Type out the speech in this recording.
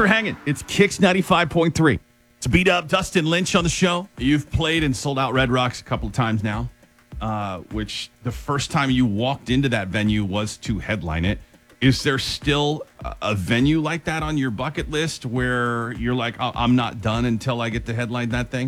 for hanging. It's Kicks 95.3. It's B-Dub, Dustin Lynch on the show. You've played and sold out Red Rocks a couple of times now, which the first time you walked into that venue was to headline it. Is there still a venue like that on your bucket list where you're like, oh, I'm not done until I get to headline that thing?